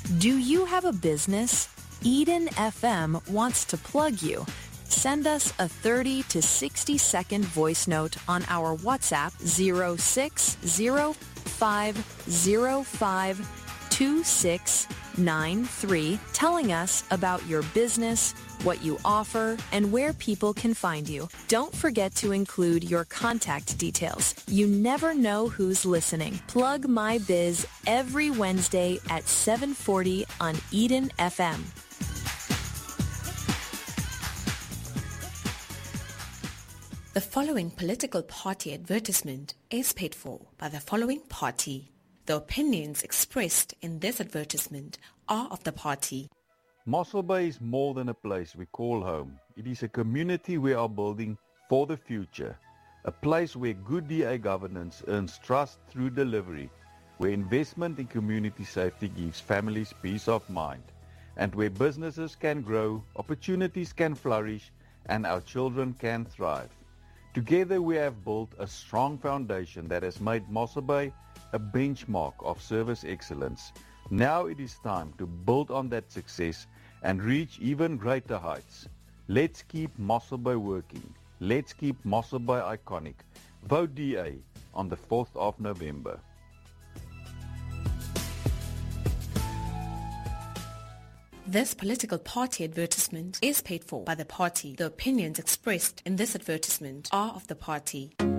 Do you have a business? Eden FM wants to plug you. Send us a 30 to 60 second voice note on our WhatsApp 0605052693 telling us about your business, what you offer, and where people can find you. Don't forget to include your contact details. You never know who's listening. Plug My Biz every Wednesday at 7:40 on Eden FM. The following political party advertisement is paid for by the following party. The opinions expressed in this advertisement are of the party. Mossel Bay is more than a place we call home. It is a community we are building for the future. A place where good DA governance earns trust through delivery, where investment in community safety gives families peace of mind, and where businesses can grow, opportunities can flourish, and our children can thrive. Together we have built a strong foundation that has made Mossel Bay a benchmark of service excellence. Now it is time to build on that success and reach even greater heights. Let's keep Mossel Bay working. Let's keep Mossel Bay iconic. Vote DA on the 4th of November. This political party advertisement is paid for by the party. The opinions expressed in this advertisement are of the party.